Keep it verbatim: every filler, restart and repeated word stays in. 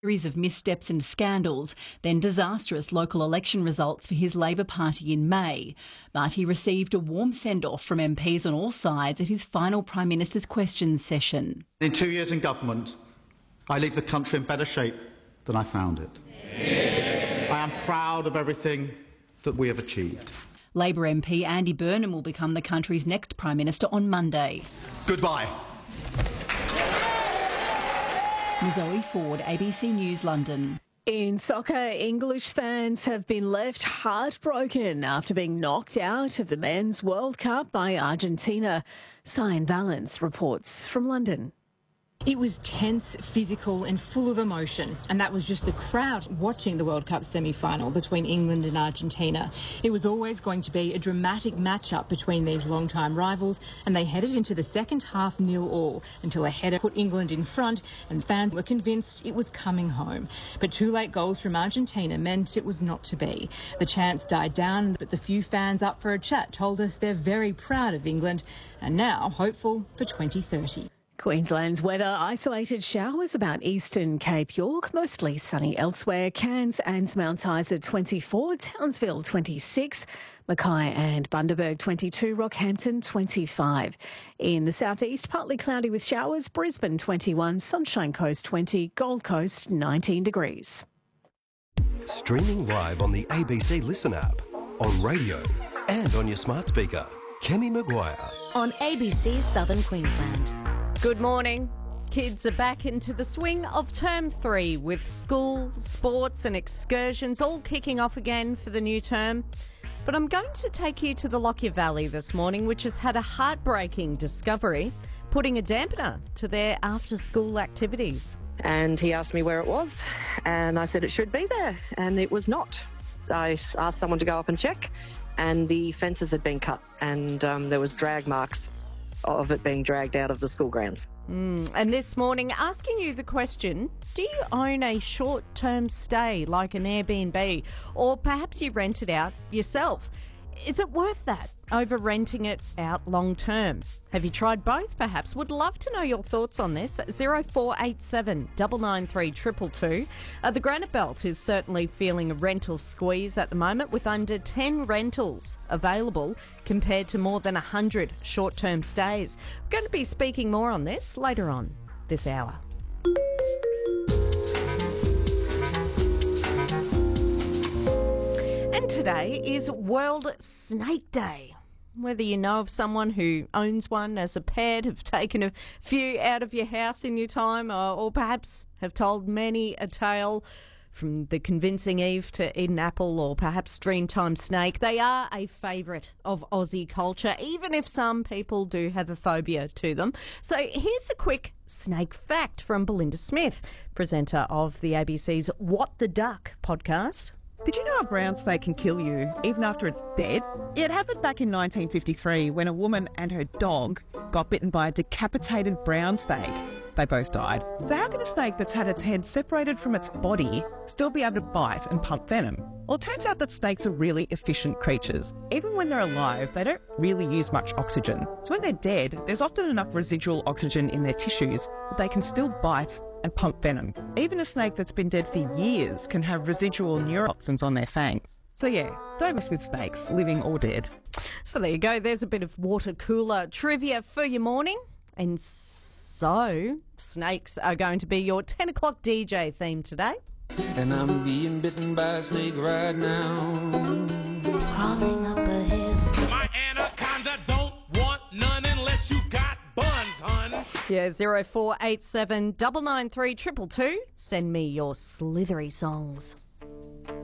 series of missteps and scandals, then disastrous local election results for his Labor Party in May. But he received a warm send-off from M Ps on all sides at his final Prime Minister's questions session. In two years in government, I leave the country in better shape than I found it. Yeah. I am proud of everything that we have achieved. Labor M P Andy Burnham will become the country's next Prime Minister on Monday. Goodbye. Zoe Ford, A B C News, London. In soccer, English fans have been left heartbroken after being knocked out of the Men's World Cup by Argentina. Cyan Valence reports from London. It was tense, physical and full of emotion, and that was just the crowd watching the World Cup semi-final between England and Argentina. It was always going to be a dramatic match-up between these long-time rivals, and they headed into the second half nil-all until a header put England in front, and fans were convinced it was coming home. But two late goals from Argentina meant it was not to be. The chants died down, but the few fans up for a chat told us they're very proud of England and now hopeful for twenty thirty. Queensland's weather, isolated showers about eastern Cape York, mostly sunny elsewhere. Cairns and Mount Isa twenty-four, Townsville twenty-six, Mackay and Bundaberg twenty-two, Rockhampton twenty-five. In the southeast, partly cloudy with showers, Brisbane twenty-one, Sunshine Coast twenty, Gold Coast nineteen degrees. Streaming live on the A B C Listen app, on radio and on your smart speaker. Kenny Maguire. On A B C Southern Queensland. Good morning. Kids are back into the swing of term three with school, sports and excursions all kicking off again for the new term. But I'm going to take you to the Lockyer Valley this morning, which has had a heartbreaking discovery, putting a dampener to their after-school activities. And he asked me where it was, and I said it should be there, and it was not. I asked someone to go up and check, and the fences had been cut, and um, there was drag marks of it being dragged out of the school grounds. Mm. And this morning, asking you the question, do you own a short-term stay like an Airbnb, or perhaps you rent it out yourself? Is it worth that over renting it out long-term? Have you tried both, perhaps? Would love to know your thoughts on this. zero four eight seven, nine nine three, two two two. Uh, the Granite Belt is certainly feeling a rental squeeze at the moment, with under ten rentals available compared to more than one hundred short-term stays. We're going to be speaking more on this later on this hour. And today is World Snake Day. Whether you know of someone who owns one as a pet, have taken a few out of your house in your time, or, or perhaps have told many a tale from the Convincing Eve to Eden Apple, or perhaps Dreamtime Snake, they are a favourite of Aussie culture, even if some people do have a phobia to them. So here's a quick snake fact from Belinda Smith, presenter of the A B C's What the Duck podcast. Did you know a brown snake can kill you even after it's dead? It happened back in nineteen fifty-three when a woman and her dog got bitten by a decapitated brown snake. They both died. So how can a snake that's had its head separated from its body still be able to bite and pump venom? Well, it turns out that snakes are really efficient creatures. Even when they're alive, they don't really use much oxygen. So when they're dead, there's often enough residual oxygen in their tissues that they can still bite and pump venom. Even a snake that's been dead for years can have residual neurotoxins on their fangs. So yeah, don't mess with snakes, living or dead. So there you go. There's a bit of water cooler trivia for your morning. And so, snakes are going to be your ten o'clock D J theme today. And I'm being bitten by a snake right now. Crawling up a hill. My anaconda don't want none unless you got buns, hun. Yeah, zero four eight seven, nine nine three, two two two. Send me your slithery songs.